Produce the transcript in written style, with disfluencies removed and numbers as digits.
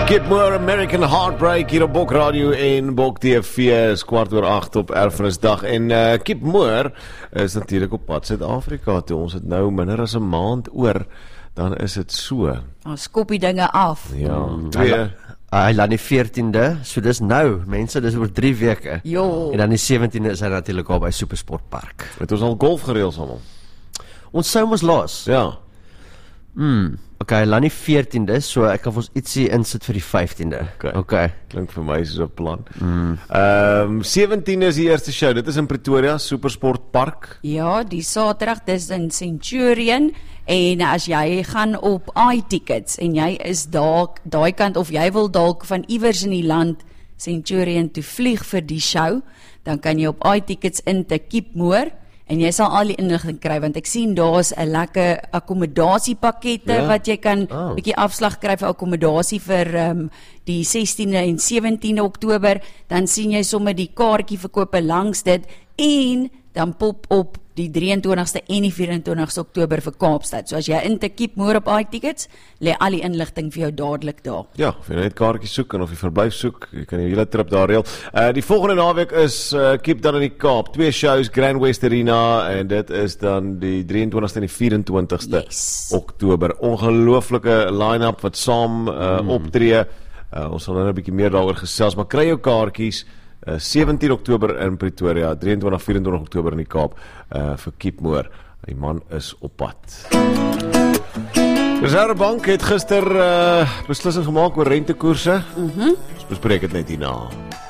Kip Moore, American Heartbreak hier op Bok Radio en Bok TV is 7:15 op Erfenisdag en Kip Moore is natuurlijk op pad Suid-Afrika toe. Ons het nou minder as 'n maand oor, dan is het so. Ons skop die dinge af. Ja, Hy laat die 14de, so dis nou, mense, dis oor 3 weke. Jo. En dan die 17de is hy natuurlik al by Supersportpark. het ons al golf gereël saam. Ons sou ons laas. Ja, Okay, hy laat die 14de, so ek kan vir ons ietsie insit vir die 15de. Okay. klink vir my soos 'n plan. 17 is die eerste show, dit is in Pretoria, Supersportpark. Ja, die Saterdag, dis in Centurion. En as jy gaan op iTickets en jy is dalk daai kant of jy wil dalk van iewers in die land Centurion toe vlieg vir die show, dan kan jy op iTickets intik Kip Moore en jy sal al die inligting kry, want ek sien daar's 'n lekker akkommodasiepakkette Ja. wat jy kan bietjie afslag kry vir akkommodasie vir die 16de en 17de Oktober, dan sien jy sommer die kaartjieverkope langs dit en dan pop op die 23ste en die 24ste Oktober vir Kaapstad. So as jy intik Kip Moore op iTickets, lê al die inligting vir jou dadelik daar. Ja, of jy net kaartjies soek en of jy verblyf soek, jy kan die hele trip daar reël. Die volgende naweek is Kip dan in die Kaap. 2 shows, Grand West Arena en dit is dan die 23ste en die 24ste Yes. Oktober. Ongelooflike line-up wat saam optree. Ons sal nou 'n bietjie meer daaroor gesels, maar kry jou kaartjies 17 Oktober in Pretoria, 23-24 Oktober in die Kaap vir Kip Moore. Die man is op pad. Reservebank het gister beslissing gemaak oor rentekoerse. Ons bespreek dit net hierna.